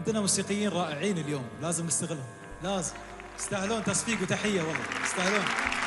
عندنا موسيقيين رائعين اليوم، لازم نستغلهم، لازم. يستاهلون تصفيق وتحية والله، يستاهلون.